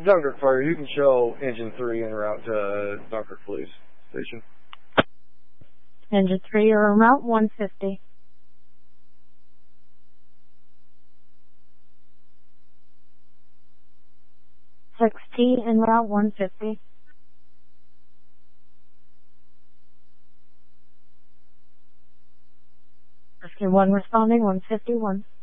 Dunkirk Fire, you can show Engine 3 en route to Dunkirk Police Station. Engine 3, you're en route 150. T en route 150. Rescue 1 responding 151.